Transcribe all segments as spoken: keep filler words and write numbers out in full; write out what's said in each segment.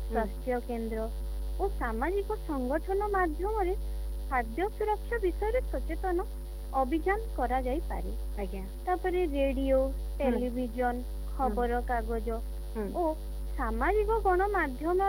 स्वास्थ्य केन्द्र और सामाजिक संगठन माध्यम खाद्य सुरक्षा विषय सचेतन अभियान करा जाई पारे। आज्ञा तापरे रेडियो टेलीविजन खबर कागज और सामाजिक गणमाध्यम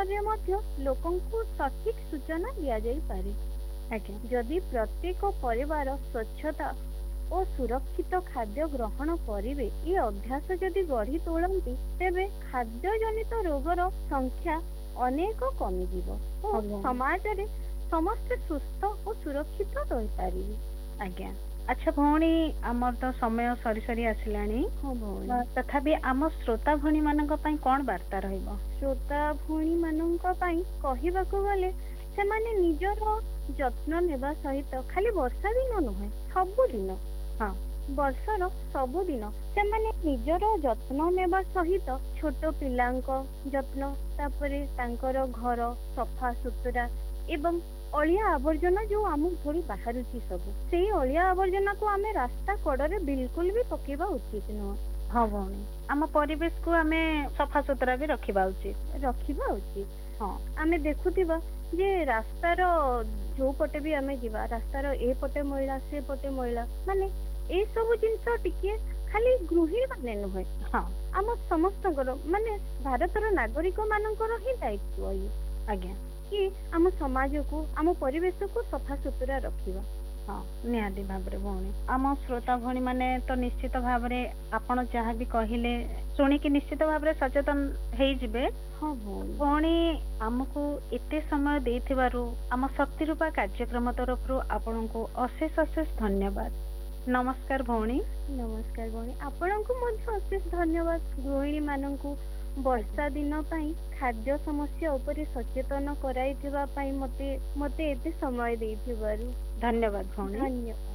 लोकंकु सठिक सूचना दिया जाई पारे। आज्ञा जदि प्रत्येक परिवार स्वच्छता और सुरक्षित खाद्य ग्रहण करिवे ये अभ्यास जदि गढ़ी तोलती तेबे खाद्य जनित रोगर संख्या अनेक कमी जीव और समाज रे समस्त सुस्थ और सुरक्षित रही पारिबे। आज्ञा अच्छा भौणी आमर तो समय सरी सरी आसिलानी हाँ भौणी तथापि आम श्रोता भौणी मानक पई कोन वार्ता रहइबो? श्रोता भौणी मानक पई कहिबाकू गले से माने निजर जत्न नेबा सहित खाली वर्षा दिन नुहे सबु दिन हाँ वर्षर सबु दिन से माने निजर जत्न नेबा सहित छोट पिलांको जत्न तापरे तांकर घर सफा सुतरा एवं अलिया आवर्जना जो आम घरू बाहरुची सब से अलिया आवर्जना को आमे रास्ता कड़े बिल्कुल भी पकेबा उचित नुह। हाँ भौणी आम परिवेश को आमे सफा सुतरा भी रखिबा उचित रखिबा उचित। हाँ आमे देखुथिबा जे रास्तार जो पटे भी आमे जीवा रास्तार ए पटे मैला से पटे मैला माने ए सब जिंस टिके खाली गृहिणी माने नुहे हाँ आम समस्तଙ୍କର माने भारतर नागरिक मानकर ही दायित्व ये आज्ञा कि आम समाज को आम परिवेश को सफा सुतरा रखिबा। हाँ निहाती भाबरे भौणी आम श्रोता भौणी माने तो निश्चित भाबरे आपण जहाँ भी कहिले शुणिकी निश्चित भाबरे सचेतन हेई जिबे। हाँ भौणी भौणी आमको एते समय देथिबारु आम शक्ति रूपा कार्यक्रम तरफ आपनको अशेष अशेष धन्यवाद। नमस्कार भौणी। नमस्कार भौणी आपण को मध्य अशेष धन्यवाद। गृहिणी माननकु वर्षा दिन पाई खाद्य समस्या उपरे सचेतन कराइथिबा पाई मते मते एते समय देथिबारु धन्यवाद भौणी। धन्यवाद।